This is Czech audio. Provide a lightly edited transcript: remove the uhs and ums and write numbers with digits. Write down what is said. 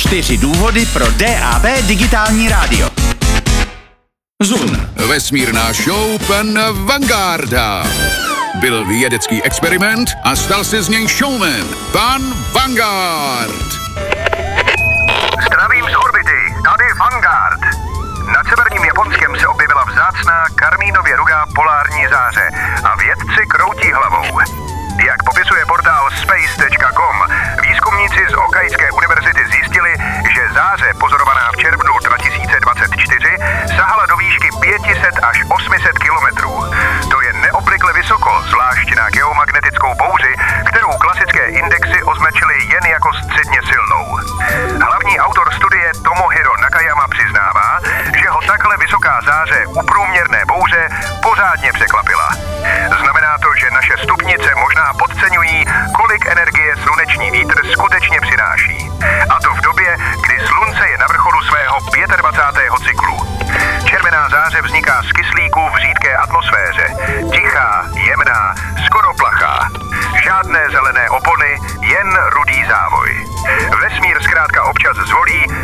4 důvody pro DAB digitální rádio. Zun. Vesmírná show pan Vangarda. Byl vědecký experiment a stal se z něj showman. Pan Vanguard. Zdravím z orbity, tady Vanguard. Nad severním Japonskem se objevila vzácná karmínově rudá polární záře a vědci kroutí hlavou. Jak popisuje portál space.com, výzkumníci z Okajské univerzity zjistili, že záře pozorovaná v červnu 2024 sahala do výšky 500 až 800 kilometrů. To je neobvykle vysoko, zvlášť na geomagnetickou bouři, kterou klasické indexy označily jen jako středně silnou. Hlavní autor studie Tomohiro Nakayama přiznává, že ho takhle vysoká záře u průměrné bouře pořádně překvapila. Znamená to, že naše stupnice možná podceňují, kolik energie sluneční vítr skutečně přináší. A to v době, kdy slunce je na vrcholu svého 25. cyklu. Červená záře vzniká z kyslíku v řídké atmosféře. Tichá, jemná, skoro plachá. Žádné zelené opony, jen rudý závoj. Vesmír zkrátka občas zvolí